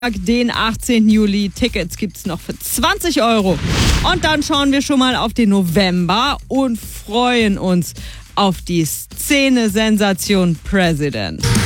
Den 18. Juli. Tickets gibt's noch für 20 Euro. Und dann schauen wir schon mal auf den November und freuen uns auf die Szene-Sensation President.